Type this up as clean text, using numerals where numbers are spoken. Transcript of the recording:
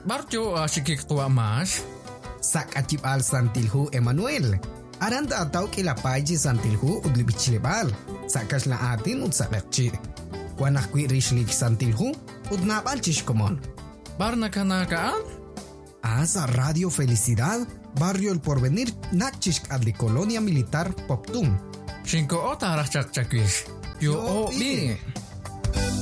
Barjo sikik tua mas. Sak acip al santilhu Emmanuel. Aranda atau kilapaji santilhu udli bichlebal. Sakas la atin ud sakakci. Wanak kwi rishlik santilhu ud nabal chishkomon. Barna kanakaan? Asa Radio Felicidad, Barrio El Porvenir, Nachishk adli Colonia Militar Poptum. Shinko ota arach chakchakwish. Yo o bi.